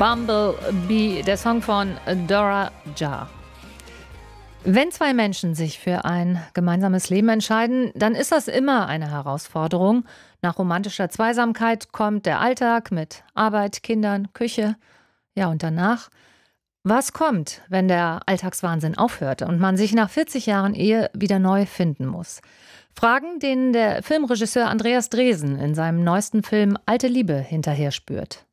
Bumblebee, der Song von Dora Jah. Wenn zwei Menschen sich für ein gemeinsames Leben entscheiden, dann ist das immer eine Herausforderung. Nach romantischer Zweisamkeit kommt der Alltag mit Arbeit, Kindern, Küche. Ja, und danach? Was kommt, wenn der Alltagswahnsinn aufhört und man sich nach 40 Jahren Ehe wieder neu finden muss? Fragen, denen der Filmregisseur Andreas Dresen in seinem neuesten Film Alte Liebe hinterher spürt.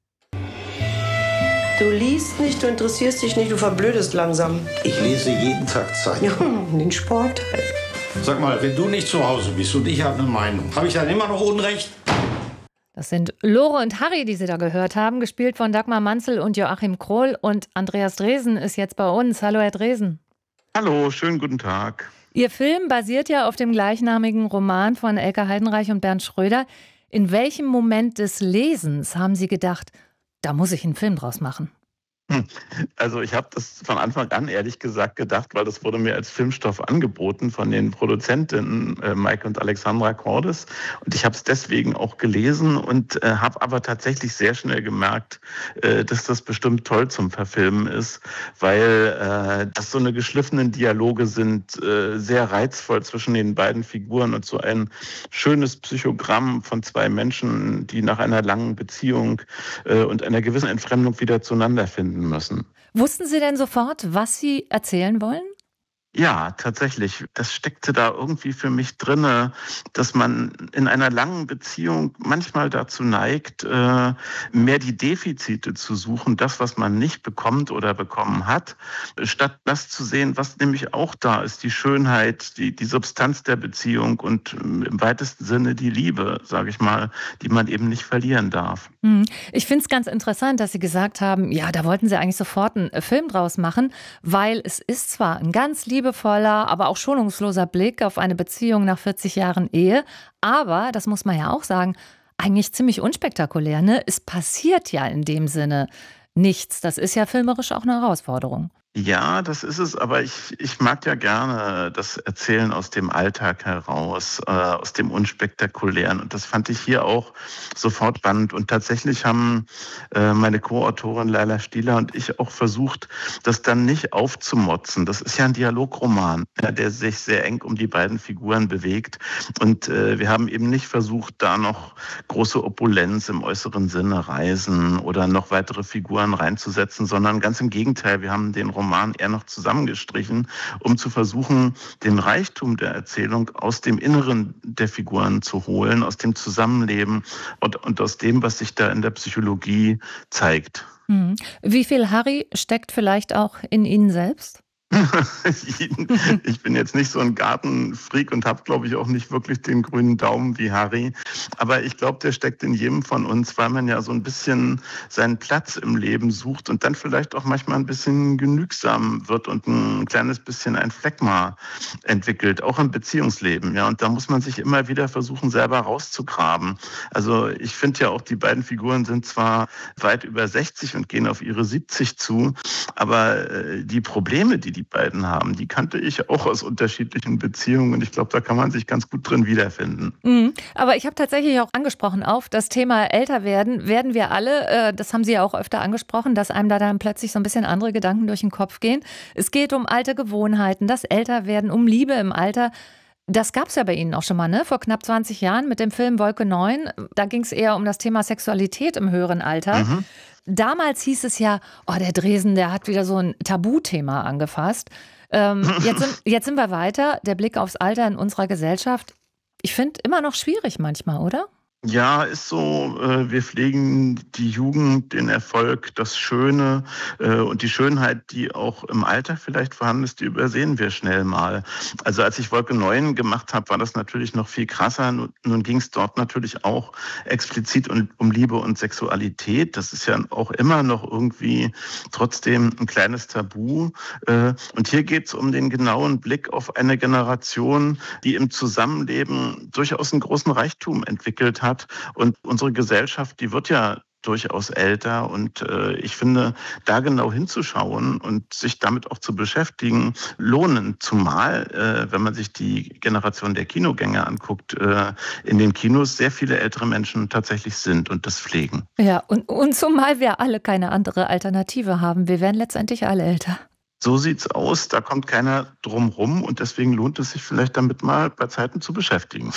Du liest nicht, du interessierst dich nicht, du verblödest langsam. Ich lese jeden Tag Zeitung. Ja, den Sport. Sag mal, wenn du nicht zu Hause bist und ich habe eine Meinung, habe ich dann immer noch Unrecht? Das sind Lore und Harry, die Sie da gehört haben, gespielt von Dagmar Manzel und Joachim Krohl. Und Andreas Dresen ist jetzt bei uns. Hallo, Herr Dresen. Hallo, schönen guten Tag. Ihr Film basiert ja auf dem gleichnamigen Roman von Elke Heidenreich und Bernd Schröder. In welchem Moment des Lesens haben Sie gedacht, da muss ich einen Film draus machen? Also ich habe das von Anfang an ehrlich gesagt gedacht, weil das wurde mir als Filmstoff angeboten von den Produzentinnen Maike und Alexandra Cordes. Und ich habe es deswegen auch gelesen und habe aber tatsächlich sehr schnell gemerkt, dass das bestimmt toll zum Verfilmen ist, weil das so eine geschliffenen Dialoge sind, sehr reizvoll zwischen den beiden Figuren und so ein schönes Psychogramm von zwei Menschen, die nach einer langen Beziehung und einer gewissen Entfremdung wieder zueinander finden müssen. Wussten Sie denn sofort, was Sie erzählen wollen? Ja, tatsächlich. Das steckte da irgendwie für mich drinne, dass man in einer langen Beziehung manchmal dazu neigt, mehr die Defizite zu suchen, das, was man nicht bekommt oder bekommen hat, statt das zu sehen, was nämlich auch da ist, die Schönheit, die Substanz der Beziehung und im weitesten Sinne die Liebe, sage ich mal, die man eben nicht verlieren darf. Ich finde es ganz interessant, dass Sie gesagt haben, ja, da wollten Sie eigentlich sofort einen Film draus machen, weil es ist zwar ein ganz liebevoller, aber auch schonungsloser Blick auf eine Beziehung nach 40 Jahren Ehe. Aber, das muss man ja auch sagen, eigentlich ziemlich unspektakulär, ne? Es passiert ja in dem Sinne nichts. Das ist ja filmerisch auch eine Herausforderung. Ja, das ist es, aber ich mag ja gerne das Erzählen aus dem Alltag heraus, aus dem Unspektakulären. Und das fand ich hier auch sofort spannend. Und tatsächlich haben meine Co-Autorin Laila Stieler und ich auch versucht, das dann nicht aufzumotzen. Das ist ja ein Dialogroman, der sich sehr eng um die beiden Figuren bewegt. Und wir haben eben nicht versucht, da noch große Opulenz im äußeren Sinne Reisen oder noch weitere Figuren reinzusetzen, sondern ganz im Gegenteil, wir haben den Roman eher noch zusammengestrichen, um zu versuchen, den Reichtum der Erzählung aus dem Inneren der Figuren zu holen, aus dem Zusammenleben und aus dem, was sich da in der Psychologie zeigt. Wie viel Harry steckt vielleicht auch in Ihnen selbst? Ich bin jetzt nicht so ein Gartenfreak und habe, glaube ich, auch nicht wirklich den grünen Daumen wie Harry. Aber ich glaube, der steckt in jedem von uns, weil man ja so ein bisschen seinen Platz im Leben sucht und dann vielleicht auch manchmal ein bisschen genügsam wird und ein kleines bisschen ein Phlegma entwickelt, auch im Beziehungsleben. Ja, und da muss man sich immer wieder versuchen, selber rauszugraben. Also ich finde ja auch, die beiden Figuren sind zwar weit über 60 und gehen auf ihre 70 zu, aber die Probleme, die beiden haben, die kannte ich auch aus unterschiedlichen Beziehungen und ich glaube, da kann man sich ganz gut drin wiederfinden. Aber ich habe tatsächlich auch angesprochen auf das Thema Älterwerden, werden wir alle, das haben Sie ja auch öfter angesprochen, dass einem da dann plötzlich so ein bisschen andere Gedanken durch den Kopf gehen. Es geht um alte Gewohnheiten, das Älterwerden, um Liebe im Alter. Das gab es ja bei Ihnen auch schon mal, ne? Vor knapp 20 Jahren mit dem Film Wolke 9. Da ging es eher um das Thema Sexualität im höheren Alter. Damals hieß es ja, oh, der Dresen, der hat wieder so ein Tabuthema angefasst. Jetzt sind wir weiter. Der Blick aufs Alter in unserer Gesellschaft, ich finde, immer noch schwierig manchmal, oder? Ja, ist so, wir pflegen die Jugend, den Erfolg, das Schöne und die Schönheit, die auch im Alter vielleicht vorhanden ist, die übersehen wir schnell mal. Also als ich Wolke 9 gemacht habe, war das natürlich noch viel krasser. Nun ging es dort natürlich auch explizit um Liebe und Sexualität. Das ist ja auch immer noch irgendwie trotzdem ein kleines Tabu. Und hier geht es um den genauen Blick auf eine Generation, die im Zusammenleben durchaus einen großen Reichtum entwickelt hat. Und unsere Gesellschaft, die wird ja durchaus älter. Und ich finde, da genau hinzuschauen und sich damit auch zu beschäftigen, lohnen. Zumal, wenn man sich die Generation der Kinogänger anguckt, in den Kinos sehr viele ältere Menschen tatsächlich sind und das pflegen. Ja, und zumal wir alle keine andere Alternative haben. Wir werden letztendlich alle älter. So sieht's aus, da kommt keiner drum rum und deswegen lohnt es sich vielleicht damit mal bei Zeiten zu beschäftigen.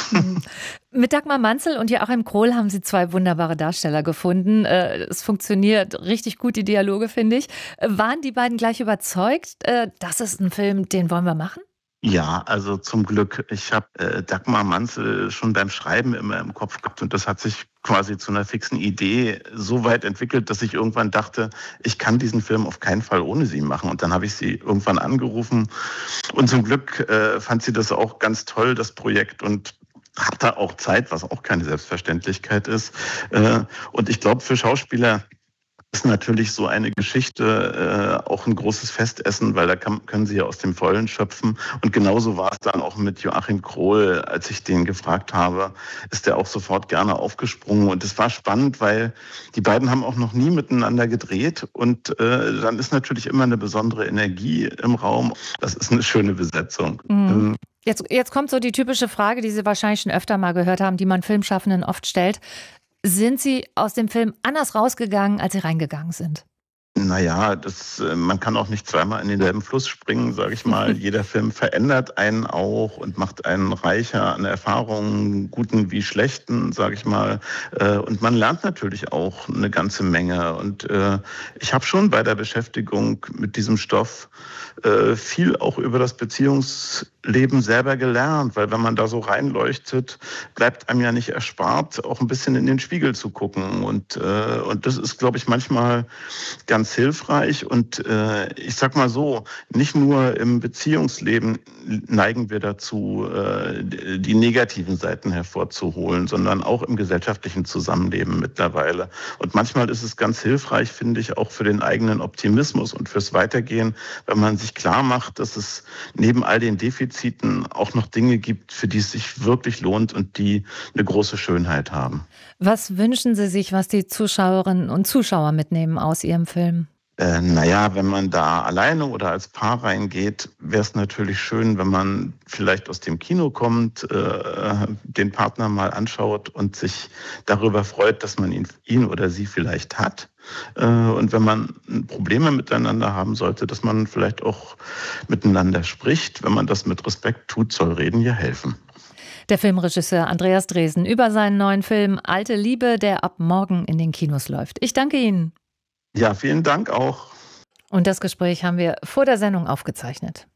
Mit Dagmar Manzel und Joachim Krohl haben Sie 2 wunderbare Darsteller gefunden. Es funktioniert richtig gut, die Dialoge, finde ich. Waren die beiden gleich überzeugt, das ist ein Film, den wollen wir machen? Ja, also zum Glück. Ich habe Dagmar Manzel schon beim Schreiben immer im Kopf gehabt und das hat sich quasi zu einer fixen Idee so weit entwickelt, dass ich irgendwann dachte, ich kann diesen Film auf keinen Fall ohne sie machen. Und dann habe ich sie irgendwann angerufen und zum Glück fand sie das auch ganz toll, das Projekt, und hatte auch Zeit, was auch keine Selbstverständlichkeit ist. Und ich glaube, für Schauspieler ist natürlich so eine Geschichte auch ein großes Festessen, weil da können sie ja aus dem Vollen schöpfen. Und genauso war es dann auch mit Joachim Krohl. Als ich den gefragt habe, ist er auch sofort gerne aufgesprungen. Und es war spannend, weil die beiden haben auch noch nie miteinander gedreht. Und dann ist natürlich immer eine besondere Energie im Raum. Das ist eine schöne Besetzung. Mhm. Jetzt kommt so die typische Frage, die Sie wahrscheinlich schon öfter mal gehört haben, die man Filmschaffenden oft stellt. Sind Sie aus dem Film anders rausgegangen, als Sie reingegangen sind? Naja, man kann auch nicht zweimal in denselben Fluss springen, sage ich mal. Jeder Film verändert einen auch und macht einen reicher an Erfahrungen, guten wie schlechten, sage ich mal. Und man lernt natürlich auch eine ganze Menge. Und ich habe schon bei der Beschäftigung mit diesem Stoff viel auch über das Beziehungsleben selber gelernt, weil wenn man da so reinleuchtet, bleibt einem ja nicht erspart, auch ein bisschen in den Spiegel zu gucken. Und das ist, glaube ich, manchmal ganz hilfreich. Und ich sag mal so, nicht nur im Beziehungsleben neigen wir dazu, die negativen Seiten hervorzuholen, sondern auch im gesellschaftlichen Zusammenleben mittlerweile. Und manchmal ist es ganz hilfreich, finde ich, auch für den eigenen Optimismus und fürs Weitergehen, wenn man sich klar macht, dass es neben all den Defiziten auch noch Dinge gibt, für die es sich wirklich lohnt und die eine große Schönheit haben. Was wünschen Sie sich, was die Zuschauerinnen und Zuschauer mitnehmen aus Ihrem Film? Naja, wenn man da alleine oder als Paar reingeht, wäre es natürlich schön, wenn man vielleicht aus dem Kino kommt, den Partner mal anschaut und sich darüber freut, dass man ihn oder sie vielleicht hat. Und wenn man Probleme miteinander haben sollte, dass man vielleicht auch miteinander spricht. Wenn man das mit Respekt tut, soll Reden ja helfen. Der Filmregisseur Andreas Dresen über seinen neuen Film Alte Liebe, der ab morgen in den Kinos läuft. Ich danke Ihnen. Ja, vielen Dank auch. Und das Gespräch haben wir vor der Sendung aufgezeichnet.